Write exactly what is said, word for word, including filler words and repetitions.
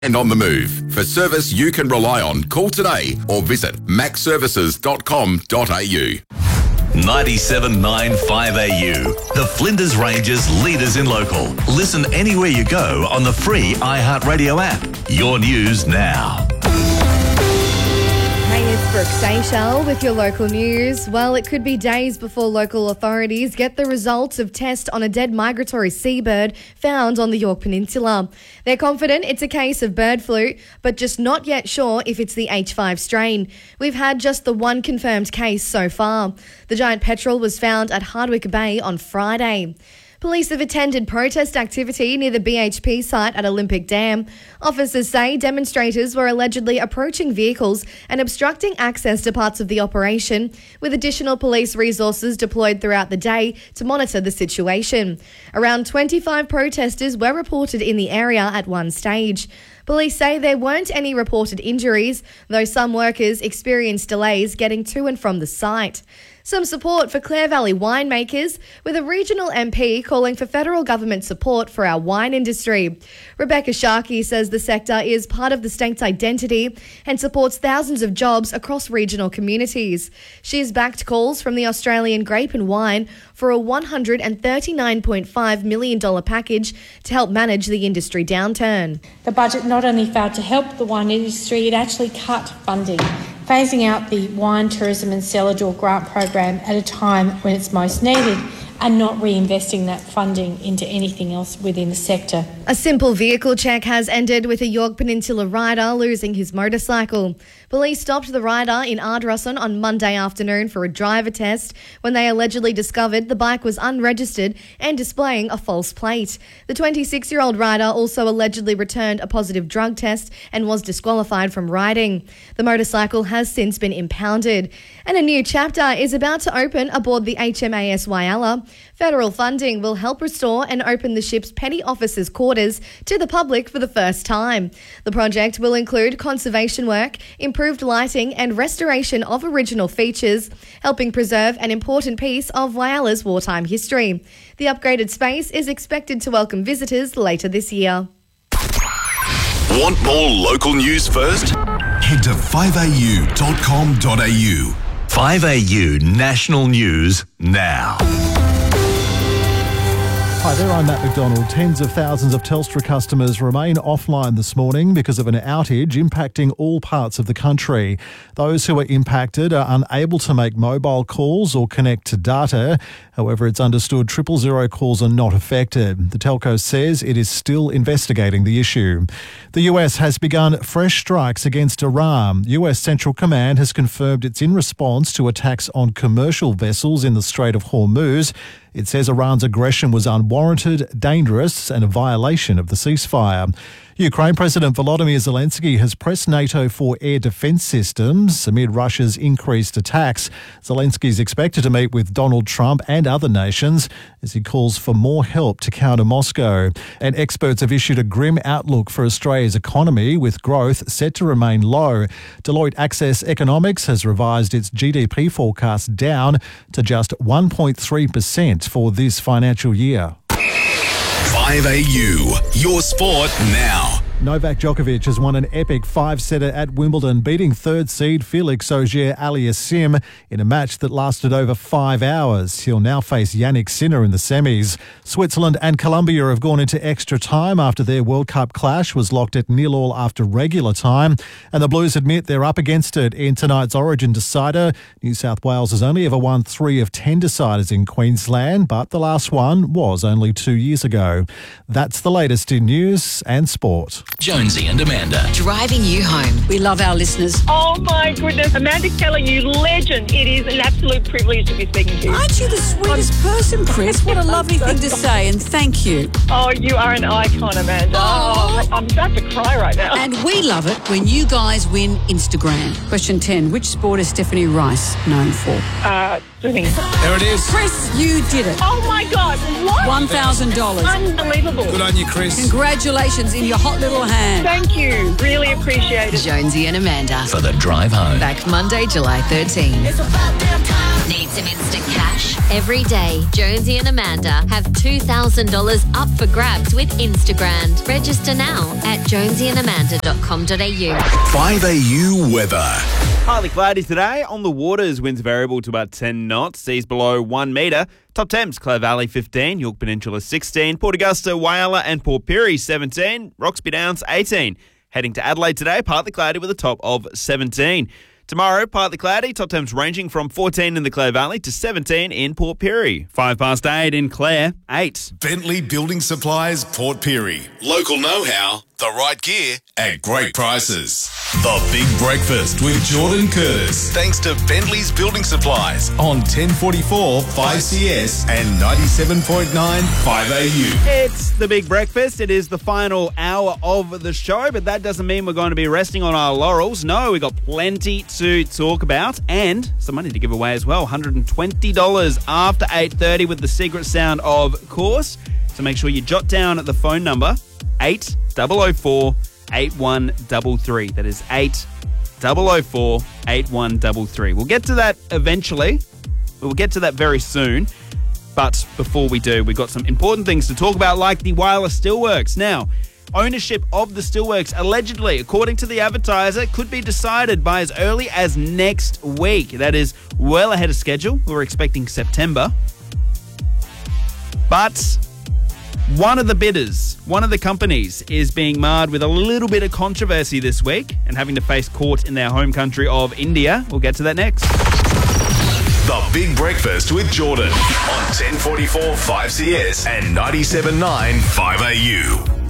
and on the move. For service you can rely on, call today or visit mac services dot com dot a u. ninety-seven point nine five A U, the Flinders Ranges leaders in local. Listen anywhere you go on the free iHeartRadio app. Your news now. Hey, it's Brooke Seychelles with your local news. Well, it could be days before local authorities get the results of tests on a dead migratory seabird found on the Yorke Peninsula. They're confident it's a case of bird flu, but just not yet sure if it's the H five strain. We've had just the one confirmed case so far. The giant petrel was found at Hardwick Bay on Friday. Police have attended protest activity near the B H P site at Olympic Dam. Officers say demonstrators were allegedly approaching vehicles and obstructing access to parts of the operation, with additional police resources deployed throughout the day to monitor the situation. Around twenty-five protesters were reported in the area at one stage. Police say there weren't any reported injuries, though some workers experienced delays getting to and from the site. Some support for Clare Valley winemakers, with a regional M P calling for federal government support for our wine industry. Rebecca Sharkey says the sector is part of the state's identity and supports thousands of jobs across regional communities. She has backed calls from the Australian Grape and Wine for a one hundred thirty-nine point five million dollars package to help manage the industry downturn. The budget not only failed to help the wine industry, it actually cut funding, phasing out the Wine, Tourism and Cellar Door grant program at a time when it's most needed and not reinvesting that funding into anything else within the sector. A simple vehicle check has ended with a Yorke Peninsula rider losing his motorcycle. Police stopped the rider in Ardrossan on Monday afternoon for a driver test when they allegedly discovered the bike was unregistered and displaying a false plate. The twenty-six-year-old rider also allegedly returned a positive drug test and was disqualified from riding. The motorcycle has since been impounded. And a new chapter is about to open aboard the H M A S Whyalla. Federal funding will help restore and open the ship's petty officers' quarters to the public for the first time. The project will include conservation work, improved lighting and restoration of original features, helping preserve an important piece of Whyalla's wartime history. The upgraded space is expected to welcome visitors later this year. Want more local news first? Head to five a u dot com dot a u. five A U National News now. Hi there, I'm Matt McDonald. Tens of thousands of Telstra customers remain offline this morning because of an outage impacting all parts of the country. Those who are impacted are unable to make mobile calls or connect to data. However, it's understood triple zero calls are not affected. The telco says it is still investigating the issue. The U S has begun fresh strikes against Iran. U S Central Command has confirmed it's in response to attacks on commercial vessels in the Strait of Hormuz. It says Iran's aggression was unwarranted, dangerous and a violation of the ceasefire. Ukraine President Volodymyr Zelensky has pressed NATO for air defence systems amid Russia's increased attacks. Zelensky is expected to meet with Donald Trump and other nations as he calls for more help to counter Moscow. And experts have issued a grim outlook for Australia's economy, with growth set to remain low. Deloitte Access Economics has revised its G D P forecast down to just one point three percent for this financial year. five A U, your sport now. Novak Djokovic has won an epic five-setter at Wimbledon, beating third seed Felix Auger-Aliassime in a match that lasted over five hours. He'll now face Yannick Sinner in the semis. Switzerland and Colombia have gone into extra time after their World Cup clash was locked at nil all after regular time. And the Blues admit they're up against it in tonight's Origin decider. New South Wales has only ever won three of ten deciders in Queensland, but the last one was only two years ago. That's the latest in news and sport. Jonesy and Amanda. Driving you home. We love our listeners. Oh my goodness, Amanda Keller, you legend. It is an absolute privilege to be speaking to you. Aren't you the sweetest person, Chris? What a lovely thing to say, and thank you. Oh, you are an icon, Amanda. Oh. Oh, I'm about to cry right now. And we love it when you guys win Instagram. Question ten. Which sport is Stephanie Rice known for? Uh, swimming. There it is. Chris, you did it. Oh my God, what? one thousand dollars. Unbelievable. Good on you, Chris. Congratulations in your hot little hand. Thank you. Really appreciate it. Jonesy and Amanda. For the drive home. Back Monday, July thirteenth. Need some instant cash? Every day, Jonesy and Amanda have two thousand dollars up for grabs with Instagram. Register now at jonesy and amanda dot com dot a u. five A U weather. Partly cloudy today. On the waters, winds variable to about ten knots. Seas below one metre. Top temps, Clare Valley fifteen, York Peninsula sixteen, Port Augusta, Whyalla and Port Pirie seventeen, Roxby Downs eighteen. Heading to Adelaide today, partly cloudy with a top of seventeen. Tomorrow, partly cloudy, top temps ranging from fourteen in the Clare Valley to seventeen in Port Pirie. Five past eight in Clare, eight. Bentley Building Supplies, Port Pirie. Local know-how, the right gear at great prices. The Big Breakfast with Jordan Curtis. Thanks to Bentley's Building Supplies on ten forty-four five C S and ninety-seven point nine five A U. It's the Big Breakfast. It is the final hour of the show, but that doesn't mean we're going to be resting on our laurels. No, we've got plenty to talk about and some money to give away as well. one hundred twenty dollars after eight thirty with the secret sound, of course. So make sure you jot down the phone number, eight double oh four eight one three three. That is eight double oh four eight one three three. We'll get to that eventually. We'll get to that very soon. But before we do, we've got some important things to talk about, like the Whyalla Steelworks. Now, ownership of the Steelworks, allegedly, according to the advertiser, could be decided by as early as next week. That is well ahead of schedule. We were expecting September. But one of the bidders, one of the companies, is being marred with a little bit of controversy this week and having to face court in their home country of India. We'll get to that next. The Big Breakfast with Jordan on ten forty-four five C S and ninety-seven point nine five A U.